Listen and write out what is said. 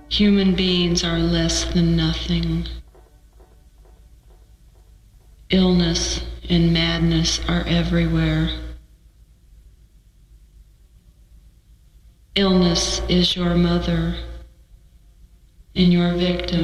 Human beings are less than nothing. Illness and madness are everywhere. Illness is your mother and your victim.